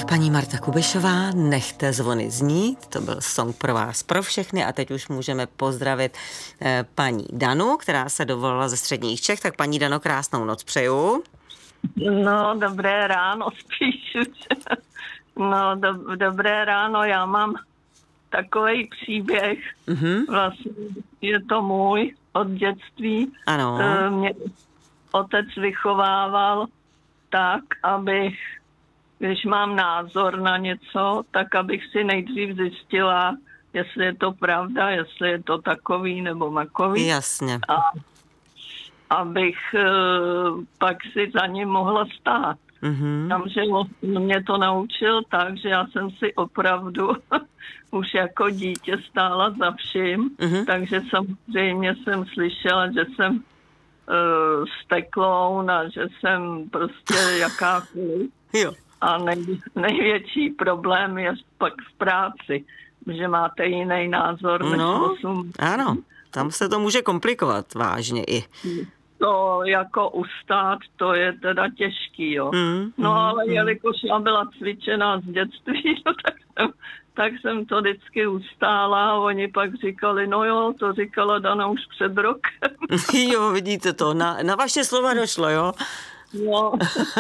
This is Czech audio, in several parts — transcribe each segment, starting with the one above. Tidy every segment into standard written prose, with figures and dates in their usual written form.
Paní Marta Kubišová, Nechte zvony znít, to byl song pro vás, pro všechny a teď už můžeme pozdravit paní Danu, která se dovolila ze středních Čech, tak paní Dano, krásnou noc přeju. No, dobré ráno spíš už. No, dobré ráno, já mám takový příběh, vlastně je to můj od dětství. Ano. Mě otec vychovával tak, abych, když mám názor na něco, tak abych si nejdřív zjistila, jestli je to pravda, jestli je to takový nebo makový. Jasně. A abych pak si za ním mohla stát. Takže mě to naučil tak, že já jsem si opravdu už jako dítě stála za vším, takže samozřejmě jsem slyšela, že jsem stekloun a že jsem prostě jakákoliv. Jo. A největší problém je pak v práci, že máte jiný názor než 8. Ano, tam se to může komplikovat vážně i. To jako ustát, to je teda těžký, jo. No ale jelikož já byla cvičená z dětství, no, tak jsem to vždycky ustála a oni pak říkali, no jo, to říkala Dana už před rokem. Jo, vidíte to, na vaše slova došlo, jo? No.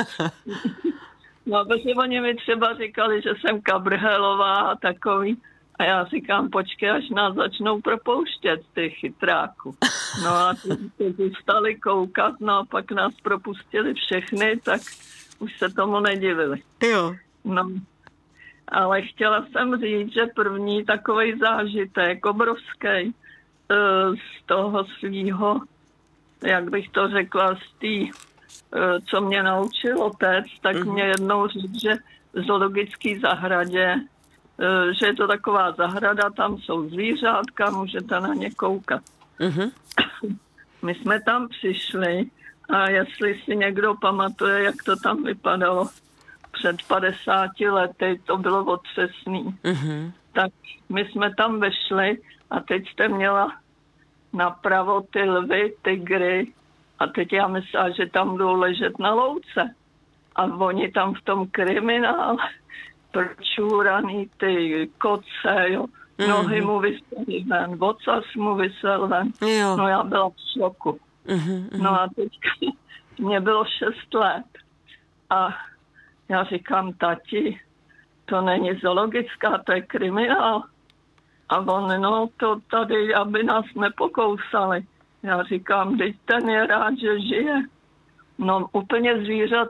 No, protože oni mi třeba říkali, že jsem kabrhelová a takový. A já říkám, počkej, až nás začnou propouštět, ty chytráku. No a ty zůstali koukat, no a pak nás propustili všechny, tak už se tomu nedivili. Jo. No, ale chtěla jsem říct, že první takovej zážitek, obrovský, z toho svýho, jak bych to řekla, z té, co mě naučil otec, tak mě jednou říct, že v zoologické zahradě, že je to taková zahrada, tam jsou zvířátka, můžete na ně koukat. My jsme tam přišli a jestli si někdo pamatuje, jak to tam vypadalo před 50 lety, to bylo otřesný. Tak my jsme tam vešli a teď jste měla napravo ty lvy, tygry a teď já myslela, že tam budou ležet na louce. A oni tam v tom kriminále pročúraný ty koce, jo. Nohy mu vysely ven, ocas mu vysel ven. Jo. No já byla v šoku. No a teď mě bylo 6 let. A já říkám, tati, to není zoologická, to je kriminál. A on, no to tady, aby nás nepokousali. Já říkám, teď ten je rád, že žije. No úplně zvířat